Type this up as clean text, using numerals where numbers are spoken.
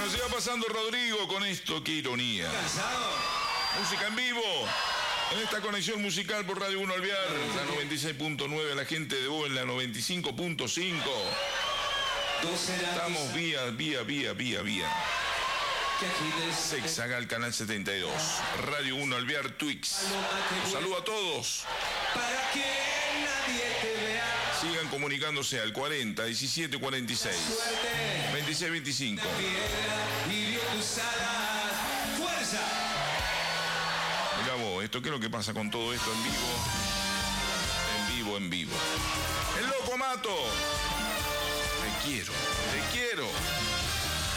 Bueno, se va pasando Rodrigo con esto, qué ironía. ¿Cansado? Música en vivo. En esta conexión musical por Radio 1 Alvear, la 96.9, la gente de Bo en la 95.5. Estamos vía. Sexagal, canal 72. Radio 1 Alvear, Twix. Un saludo a todos. Para que nadie te vea. Sigan comunicándose al 40 17 46 26 25. Hirió tus alas. ¡Fuerza! Mirá vos, ¿qué es lo que pasa con todo esto en vivo? En vivo. El loco Mato. Te quiero.